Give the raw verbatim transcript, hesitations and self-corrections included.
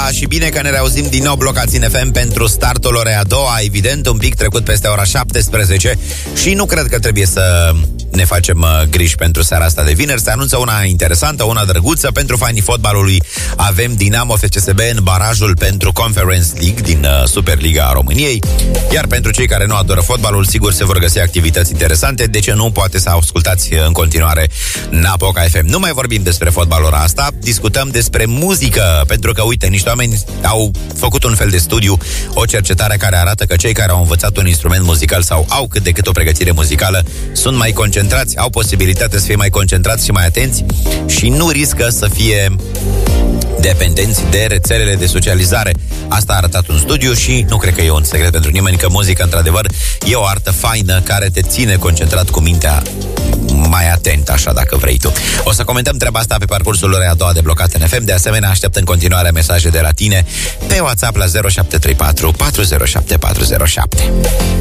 și bine că ne reauzim din nou blocați în F M pentru startul orei a doua, evident, un pic trecut peste ora șaptesprezece și nu cred că trebuie să ne facem uh, griji pentru seara asta de vineri. Se anunță una interesantă, una drăguță. Pentru fanii fotbalului avem Dinamo F C S B în barajul pentru Conference League din uh, Superliga a României. Iar pentru cei care nu adoră fotbalul, sigur se vor găsi activități interesante. De ce nu? Poate să ascultați în continuare Napoca F M. Nu mai vorbim despre fotbalul ora asta, discutăm despre muzică, pentru că, uite, niște oameni au făcut un fel de studiu, o cercetare care arată că cei care au învățat un instrument muzical sau au cât de cât o pregătire muzicală sunt mai concentrați, au posibilitatea să fie mai concentrați și mai atenți și nu riscă să fie dependenți de rețelele de socializare. Asta a arătat un studiu și nu cred că e un secret pentru nimeni că muzica, într-adevăr, e o artă faină care te ține concentrat cu mintea mai atent, așa, dacă vrei tu. O să comentăm treaba asta pe parcursul orei a doua de blocat în F M. De asemenea, aștept în continuare mesaje de la tine pe WhatsApp la zero șapte trei patru patru zero șapte patru zero șapte.